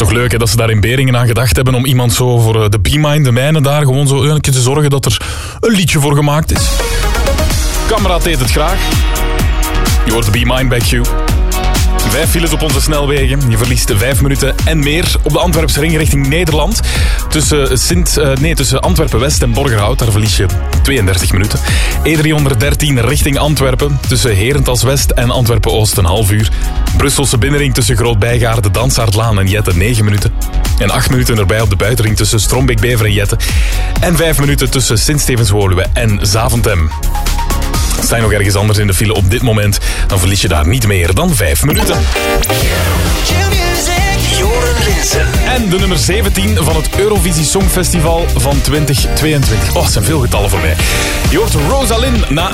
Toch leuk hè, dat ze daar in Beringen aan gedacht hebben om iemand zo voor de B-Mind, de mijne daar, gewoon zo een keer te zorgen dat er een liedje voor gemaakt is. Kameraad deed het graag. Je hoort de B-Mind bij Q. 5 files op onze snelwegen. Je verliest 5 minuten en meer op de Antwerpse ring richting Nederland. Tussen Antwerpen-West en Borgerhout, daar verlies je 32 minuten. E313 richting Antwerpen. Tussen Herentals-West en Antwerpen-Oost een half uur. Brusselse binnenring tussen Groot-Bijgaarde, Dansaardlaan en Jette 9 minuten. En 8 minuten erbij op de buitenring tussen Strombeek-Bever en Jette. En 5 minuten tussen Sint-Stevens-Woluwe en Zaventem. Sta je nog ergens anders in de file op dit moment, dan verlies je daar niet meer dan 5 minuten. Joren Linsen. En de nummer 17 van het Eurovisie Songfestival van 2022. Oh, het zijn veel getallen voor mij. Je hoort Rosalind na